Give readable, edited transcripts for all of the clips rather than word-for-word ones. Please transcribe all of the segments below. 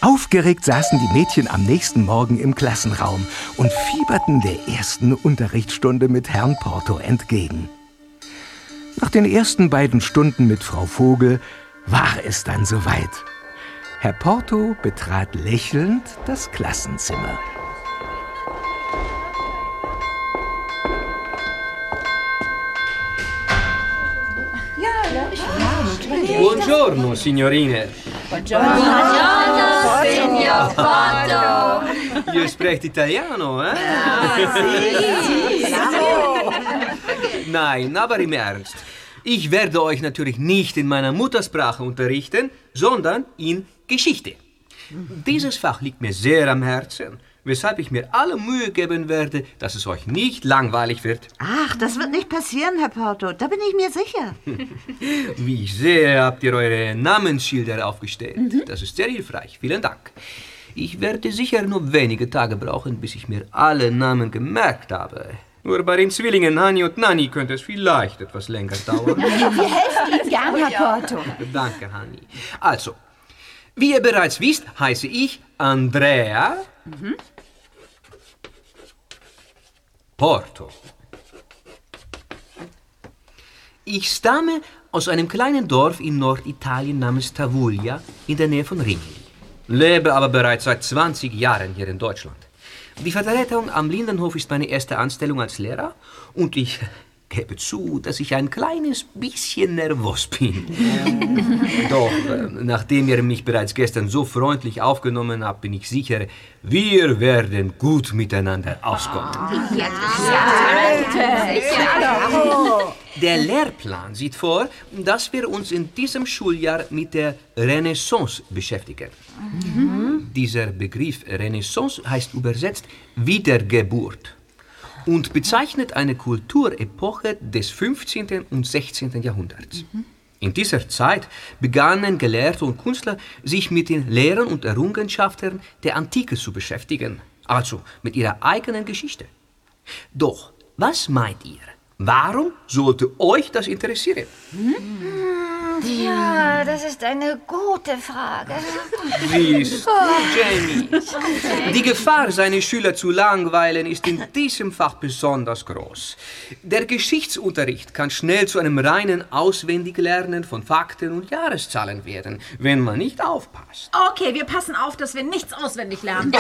Aufgeregt saßen die Mädchen am nächsten Morgen im Klassenraum und fieberten der ersten Unterrichtsstunde mit Herrn Porto entgegen. Nach den ersten beiden Stunden mit Frau Vogel war es dann soweit. Herr Porto betrat lächelnd das Klassenzimmer. Buongiorno, signorine. Buongiorno, signor Porto. Ihr sprecht Italiano, eh? Nein, aber im Ernst. Ich werde euch natürlich nicht in meiner Muttersprache unterrichten, sondern in Geschichte. Dieses Fach liegt mir sehr am Herzen, weshalb ich mir alle Mühe geben werde, dass es euch nicht langweilig wird. Ach, das wird nicht passieren, Herr Porto. Da bin ich mir sicher. Wie sehr habt ihr eure Namensschilder aufgestellt. Das ist sehr hilfreich. Vielen Dank. Ich werde sicher nur wenige Tage brauchen, bis ich mir alle Namen gemerkt habe. Nur bei den Zwillingen Hani und Nani könnte es vielleicht etwas länger dauern. Wir helfen Ihnen gern, Herr Porto. Danke, Hani. Also, wie ihr bereits wisst, heiße ich Andrea Porto. Ich stamme aus einem kleinen Dorf in Norditalien namens Tavuglia in der Nähe von Rimini. Lebe aber bereits seit 20 Jahren hier in Deutschland. Die Vertretung am Lindenhof ist meine erste Anstellung als Lehrer und ich gebe zu, dass ich ein kleines bisschen nervös bin. Doch, nachdem ihr mich bereits gestern so freundlich aufgenommen habt, bin ich sicher, wir werden gut miteinander auskommen. Der Lehrplan sieht vor, dass wir uns in diesem Schuljahr mit der Renaissance beschäftigen. Dieser Begriff Renaissance heißt übersetzt Wiedergeburt und bezeichnet eine Kulturepoche des 15. und 16. Jahrhunderts. In dieser Zeit begannen Gelehrte und Künstler, sich mit den Lehren und Errungenschaften der Antike zu beschäftigen, also mit ihrer eigenen Geschichte. Doch, was meint ihr? Warum sollte euch das interessieren? Ja, das ist eine gute Frage. Siehst du, Jamie? Die Gefahr, seine Schüler zu langweilen, ist in diesem Fach besonders groß. Der Geschichtsunterricht kann schnell zu einem reinen Auswendiglernen von Fakten und Jahreszahlen werden, wenn man nicht aufpasst. Okay, wir passen auf, dass wir nichts auswendig lernen.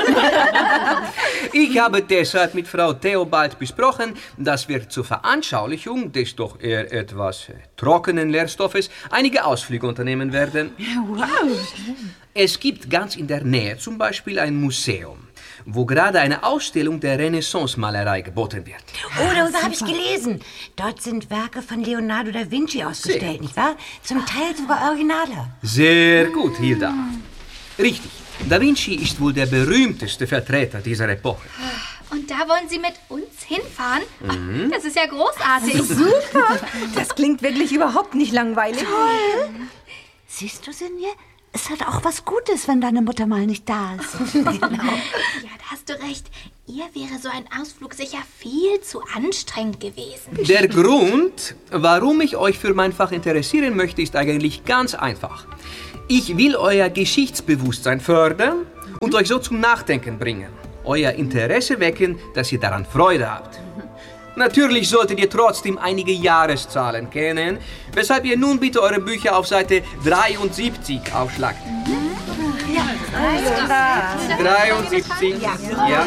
Ich habe deshalb mit Frau Theobald besprochen, dass wir zur Veranschaulichung des doch eher etwas trockenen Lehrstoffes einige Ausflüge unternehmen werden. Wow. Es gibt ganz in der Nähe zum Beispiel ein Museum, wo gerade eine Ausstellung der Renaissance-Malerei geboten wird. Oh, darüber habe ich gelesen. Dort sind Werke von Leonardo da Vinci ausgestellt, nicht wahr? Zum Teil sogar Originale. Sehr gut, Hilda. Richtig. Da Vinci ist wohl der berühmteste Vertreter dieser Epoche. Und da wollen Sie mit uns hinfahren? Ach, das ist ja großartig. Super. Das klingt wirklich überhaupt nicht langweilig. Toll. Siehst du, Sinje? Es hat auch was Gutes, wenn deine Mutter mal nicht da ist. Genau. Ja, da hast du recht. Ihr wäre so ein Ausflug sicher viel zu anstrengend gewesen. Der Grund, warum ich euch für mein Fach interessieren möchte, ist eigentlich ganz einfach. Ich will euer Geschichtsbewusstsein fördern und euch so zum Nachdenken bringen. Euer Interesse wecken, dass ihr daran Freude habt. Natürlich solltet ihr trotzdem einige Jahreszahlen kennen, weshalb ihr nun bitte eure Bücher auf Seite 73 aufschlagt. Ja, 73. Ja.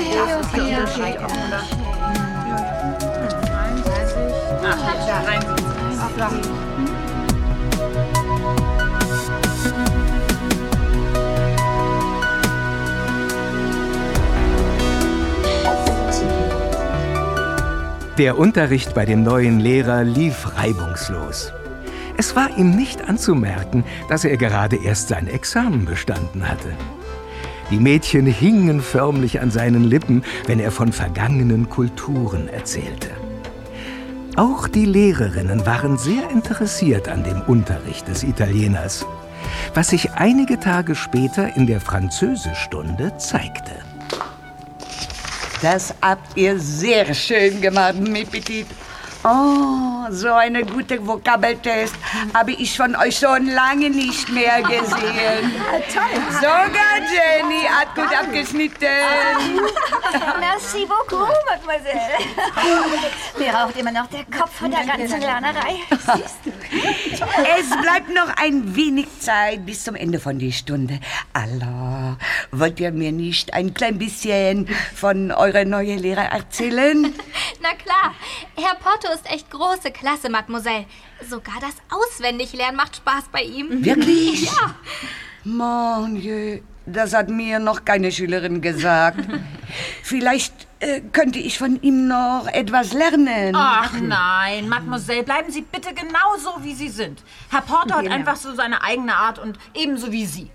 Der Unterricht bei dem neuen Lehrer lief reibungslos. Es war ihm nicht anzumerken, dass er gerade erst sein Examen bestanden hatte. Die Mädchen hingen förmlich an seinen Lippen, wenn er von vergangenen Kulturen erzählte. Auch die Lehrerinnen waren sehr interessiert an dem Unterricht des Italieners, was sich einige Tage später in der Französischstunde zeigte. Das habt ihr sehr schön gemacht, mes petites. Oh, so eine gute Vokabeltest habe ich von euch schon lange nicht mehr gesehen. Sogar Jenny hat gut abgeschnitten. Merci beaucoup, Mademoiselle. Mir raucht immer noch der Kopf von der ganzen Lernerei. Es bleibt noch ein wenig Zeit bis zum Ende von der Stunde. Allah, wollt ihr mir nicht ein klein bisschen von eurer neuen Lehrer erzählen? Na klar, Herr Porto ist echt große Klasse, Mademoiselle. Sogar das Auswendiglernen macht Spaß bei ihm. Wirklich? Ja. Mon Dieu, das hat mir noch keine Schülerin gesagt. Vielleicht könnte ich von ihm noch etwas lernen. Ach nein, Mademoiselle, bleiben Sie bitte genauso, wie Sie sind. Herr Porter hat einfach so seine eigene Art und ebenso wie Sie.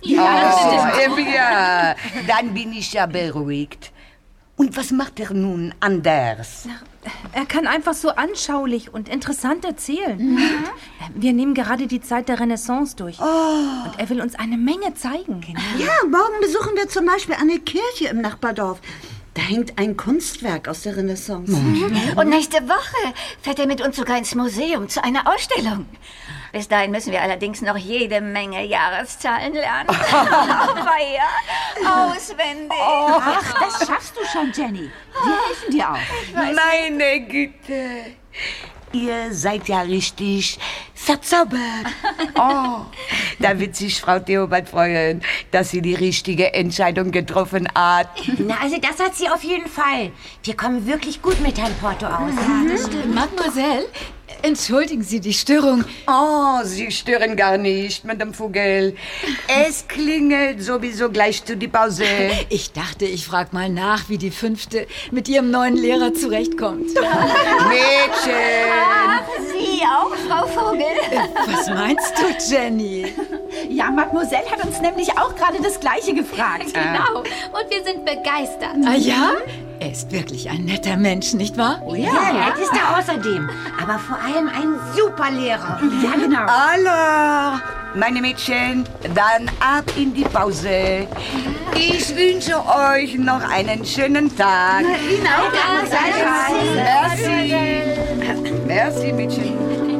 Ja, dann bin ich ja beruhigt. Und was macht er nun anders? Er kann einfach so anschaulich und interessant erzählen. Wir nehmen gerade die Zeit der Renaissance durch. Und er will uns eine Menge zeigen. Ja, morgen besuchen wir zum Beispiel eine Kirche im Nachbardorf. Da hängt ein Kunstwerk aus der Renaissance. Und nächste Woche fährt er mit uns sogar ins Museum zu einer Ausstellung. Bis dahin müssen wir allerdings noch jede Menge Jahreszahlen lernen. Aber ja, auswendig. Ach, das schaffst du schon, Jenny. Wir helfen dir auch. Meine Güte. Ihr seid ja richtig verzaubert. Oh, da wird sich Frau Theobald freuen, dass sie die richtige Entscheidung getroffen hat. Na, also das hat sie auf jeden Fall. Wir kommen wirklich gut mit Herrn Porto aus. Ja, das stimmt. Mademoiselle, entschuldigen Sie die Störung. Oh, Sie stören gar nicht, Madame Vogel. Es klingelt sowieso gleich zu die Pause. Ich dachte, ich frage mal nach, wie die 5. mit ihrem neuen Lehrer zurechtkommt. Mädchen! Ach, Sie auch, Frau Vogel? Was meinst du, Jenny? Ja, Mademoiselle hat uns nämlich auch gerade das Gleiche gefragt. Genau. Und wir sind begeistert. Ah ja? Er ist wirklich ein netter Mensch, nicht wahr? Ja, nett ist er außerdem. Aber vor allem ein super Lehrer. Ja, genau. Alors, meine Mädchen, dann ab in die Pause. Ich wünsche euch noch einen schönen Tag. Ihnen auch, Merci. Merci, Mädchen.